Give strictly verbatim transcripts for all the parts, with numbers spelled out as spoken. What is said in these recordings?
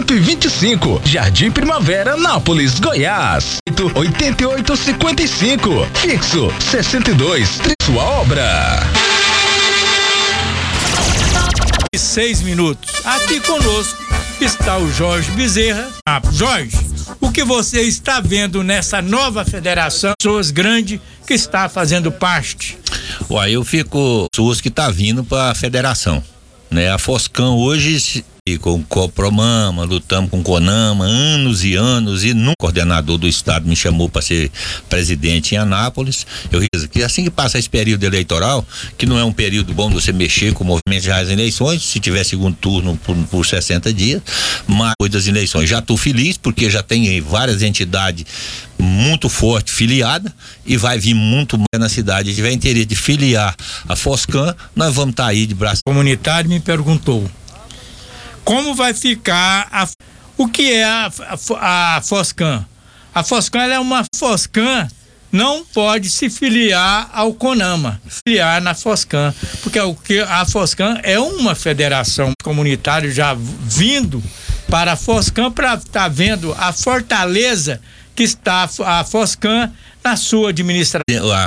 cento e vinte e cinco, Jardim Primavera, Nápoles, Goiás. oitenta e oito, cinquenta e cinco, fixo sessenta e dois, sua obra. Seis minutos. Aqui conosco está o Jorge Bezerra. Ah, Jorge, o que você está vendo nessa nova federação, pessoas grandes que está fazendo parte? Uai, eu fico pessoas que tá vindo para a federação, né? A Foscan hoje e com o Copromama, lutamos com o Conama, anos e anos, e num coordenador do estado me chamou para ser presidente em Anápolis. Eu disse que assim que passa esse período eleitoral, que não é um período bom de você mexer com o movimento das eleições, se tiver segundo turno por, por sessenta dias, mas depois das eleições já estou feliz, porque já tem várias entidades muito forte filiada e vai vir muito mais na cidade. Se tiver interesse de filiar a Foscan, nós vamos estar tá aí de braço. O comunitário me perguntou como vai ficar a, o que é a, a, a Foscan. A Foscan ela é uma Foscan, não pode se filiar ao Conama, filiar na Foscan, porque o que a Foscan é uma federação comunitária já vindo para a Foscan para estar tá vendo a fortaleza que está a Foscan na sua administração.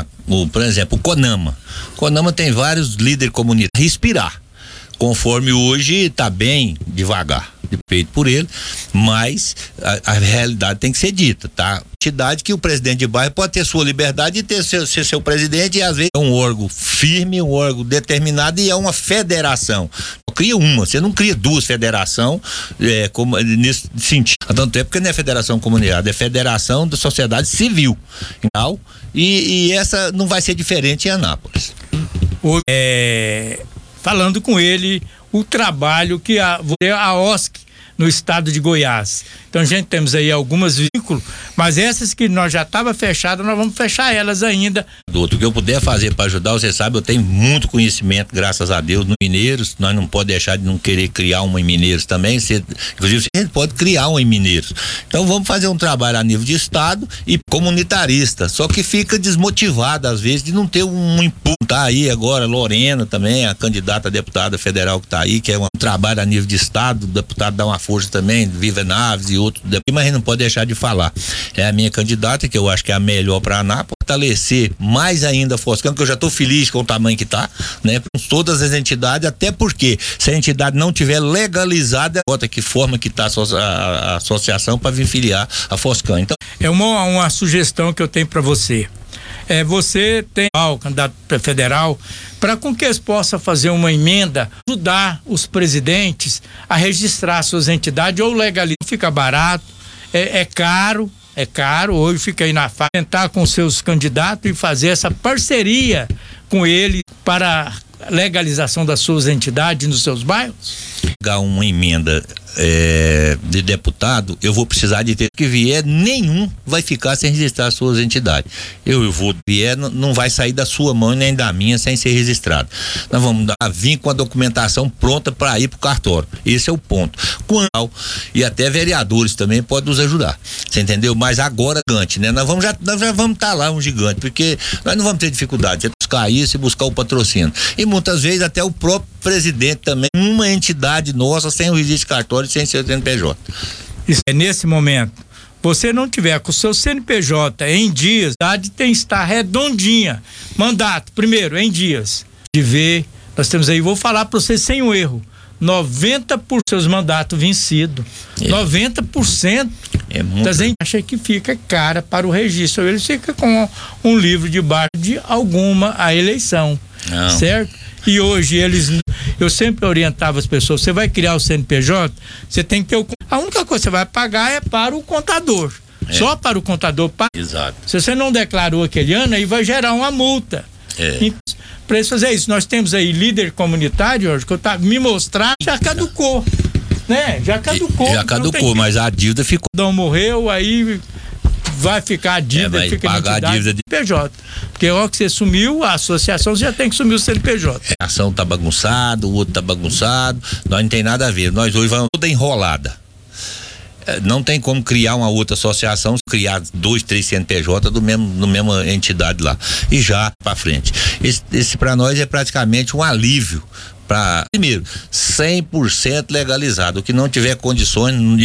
O, por exemplo, o Conama. O Conama tem vários líderes comunitários. Respirar. Conforme hoje está bem devagar, feito por ele, mas a, a realidade tem que ser dita, tá? Entidade que o presidente de bairro pode ter sua liberdade de ter seu, ser seu presidente, e às vezes é um órgão firme, um órgão determinado, e é uma federação. Cria uma, você não cria duas federações é, como, nesse sentido. Tanto é porque não é federação comunitária, é federação da sociedade civil. Então, e, e essa não vai ser diferente em Anápolis. O, é... falando com ele o trabalho que a, a O S C no estado de Goiás. Então a gente temos aí algumas vínculos, mas essas que nós já estava fechada, nós vamos fechar elas ainda. Do outro que eu puder fazer para ajudar, você sabe, eu tenho muito conhecimento, graças a Deus, no Mineiros. Nós não podemos deixar de não querer criar uma em Mineiros também. Você, inclusive, a gente pode criar uma em Mineiros. Então vamos fazer um trabalho a nível de estado e comunitarista. Só que fica desmotivado às vezes de não ter um impulso. Tá aí agora Lorena também, a candidata a deputada federal que tá aí, que é um trabalho a nível de estado, o deputado dá uma força também, Viva Naves e outros, mas a gente não pode deixar de falar. É a minha candidata, que eu acho que é a melhor para Anápolis, fortalecer mais ainda a Foscan, que eu já estou feliz com o tamanho que tá, né? Com todas as entidades, até porque se a entidade não tiver legalizada, bota que forma que tá a, a, a associação para vir filiar a Foscan. Então, é uma, uma sugestão que eu tenho para você. É, você tem o candidato federal para com que eles possam fazer uma emenda, ajudar os presidentes a registrar suas entidades ou legalizar. Fica barato, é, é caro, é caro, hoje fica aí na fase, tentar com seus candidatos e fazer essa parceria com ele para a legalização das suas entidades nos seus bairros? Pegar uma emenda é, de deputado, eu vou precisar de ter que vier, nenhum vai ficar sem registrar suas entidades. Eu, eu vou vier, não, não vai sair da sua mão nem da minha sem ser registrado. Nós vamos dar, vir com a documentação pronta para ir pro cartório. Esse é o ponto. Quando, e até vereadores também podem nos ajudar. Você entendeu? Mas agora, gigante, né? Nós vamos já, nós já vamos estar tá lá um gigante, porque nós não vamos ter dificuldade de buscar isso e buscar o patrocínio. E muitas vezes até o próprio presidente também, uma entidade nossa sem o registro de cartório, sem seu C N P J. Isso é nesse momento. Você não tiver com o seu C N P J em dias, a cidade tem que estar redondinha. Mandato, primeiro, em dias. De ver, nós temos aí, vou falar para você sem um erro, noventa por cento dos seus mandatos vencidos. É. noventa por cento. É muito. A gente acha que fica cara para o registro. Ele fica com um livro debaixo de alguma a eleição. Não. Certo? E hoje eles, eu sempre orientava as pessoas, você vai criar o C N P J, você tem que ter o, a única coisa que você vai pagar é para o contador, é. Só para o contador. Exato. Se você não declarou aquele ano, aí vai gerar uma multa. É. Então, para eles fazer isso, nós temos aí líder comunitário, hoje, que eu tá, me mostrar, já caducou, né? Já caducou. Já caducou, mas a dívida ficou. Não morreu, aí vai ficar a dívida, é, fica pagar a dívida de P J. Porque ó, que você sumiu, a associação já tem que sumir o C N P J. A ação tá bagunçada, o outro tá bagunçado, nós não tem nada a ver. Nós hoje vamos toda enrolada. Não tem como criar uma outra associação, criar dois, três C N P J do mesmo, no mesma entidade lá. E já para frente. Esse, esse para nós é praticamente um alívio. Para, primeiro, cem por cento legalizado. O que não tiver condições,